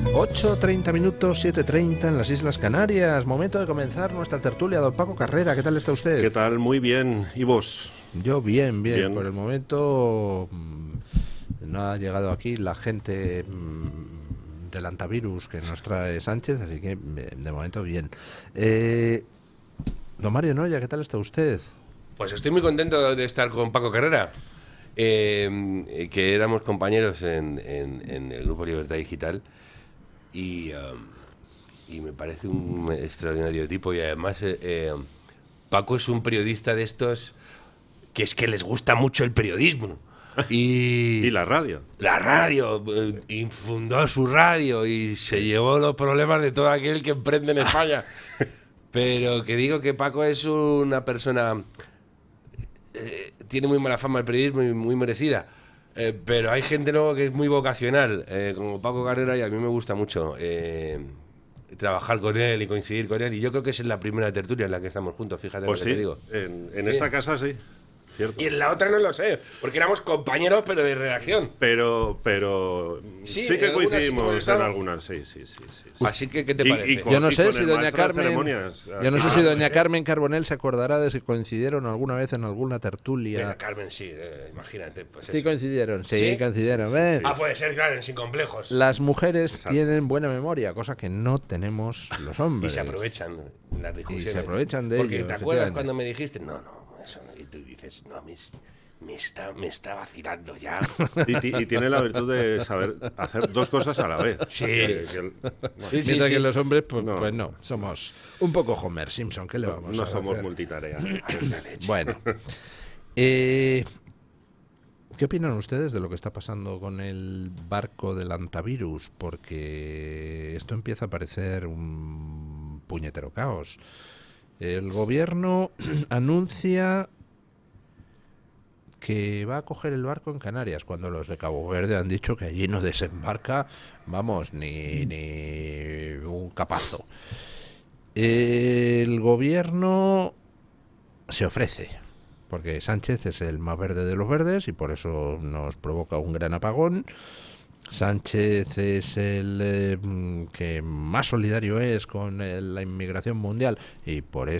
8:30 minutos, 7:30 en las Islas Canarias. Momento de comenzar nuestra tertulia. Don Paco Carrera, ¿qué tal está usted? ¿Qué tal? Muy bien. ¿Y vos? Yo bien. Por el momento no ha llegado aquí la gente del antivirus que nos trae Sánchez, así que de momento bien. Don Mario Noya, ¿qué tal está usted? Pues estoy muy contento de estar con Paco Carrera, que éramos compañeros en el Grupo Libertad Digital y me parece un extraordinario tipo, y además Paco es un periodista de estos que es que les gusta mucho el periodismo. Y la radio. La radio, y fundó su radio y se llevó los problemas de todo aquel que emprende en España. Pero que digo que Paco es una persona... tiene muy mala fama el periodismo y muy merecida. Pero hay gente luego que es muy vocacional, como Paco Carrera, y a mí me gusta mucho trabajar con él y coincidir con él. Y yo creo que es la primera tertulia en la que estamos juntos, fíjate pues lo que sí, te digo. En esta casa sí. Cierto. Y en la otra no lo sé, porque éramos compañeros, pero de redacción. Pero Sí, sí que en algunas coincidimos sí, en algunas, sí. Así que, ¿qué te parece? Yo no sé con si el doña maestro de Carmen, ceremonias. yo no sé si doña Carmen Carbonell se acordará de si coincidieron alguna vez en alguna tertulia. Doña Carmen, sí, imagínate. Pues Sí eso. coincidieron, ¿Sí? coincidieron. ¿Ves? Ah, puede ser, claro, Sin Complejos. Las mujeres Exacto. tienen buena memoria, cosa que no tenemos los hombres. Y se aprovechan las discusiones. Y se aprovechan de Porque ello, ¿te acuerdas efectivamente. cuando me dijiste? No, eso no. Y tú dices, no, me está vacilando ya. Y tiene la virtud de saber hacer dos cosas a la vez. Sí. Mientras Sí. que los hombres, pues No. pues no, somos un poco Homer Simpson, ¿qué le vamos No a somos hacer? multitarea. Bueno, ¿qué opinan ustedes de lo que está pasando con el barco del antivirus? Porque esto empieza a parecer un puñetero caos. El gobierno anuncia que va a coger el barco en Canarias, cuando los de Cabo Verde han dicho que allí no desembarca, vamos, ni un capazo. El gobierno se ofrece, porque Sánchez es el más verde de los verdes y por eso nos provoca un gran apagón. Sánchez es el que más solidario es con la inmigración mundial y por eso